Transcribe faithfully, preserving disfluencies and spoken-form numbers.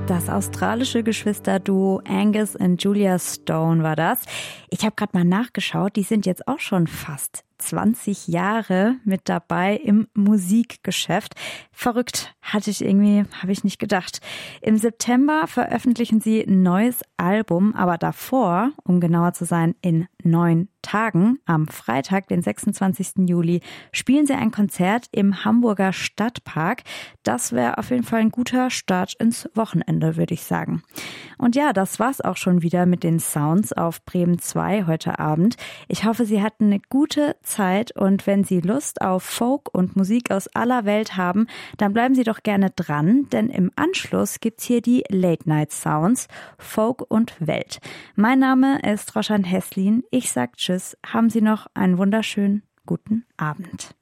Das australische Geschwisterduo Angus und Julia Stone war das. Ich habe gerade mal nachgeschaut, die sind jetzt auch schon fast zwanzig Jahre mit dabei im Musikgeschäft. Verrückt, hatte ich irgendwie, habe ich nicht gedacht. Im September veröffentlichen sie ein neues Album, aber davor, um genauer zu sein, in neun Tagen, am Freitag, den sechsundzwanzigsten Juli, spielen sie ein Konzert im Hamburger Stadtpark. Das wäre auf jeden Fall ein guter Start ins Wochenende, würde ich sagen. Und ja, das war's auch schon wieder mit den Sounds auf Bremen zwei heute Abend. Ich hoffe, Sie hatten eine gute Zeit und wenn Sie Lust auf Folk und Musik aus aller Welt haben, dann bleiben Sie doch gerne dran, denn im Anschluss gibt's hier die Late Night Sounds, Folk und Welt. Mein Name ist Roschan Heslin. Ich sag Tschüss. Haben Sie noch einen wunderschönen guten Abend.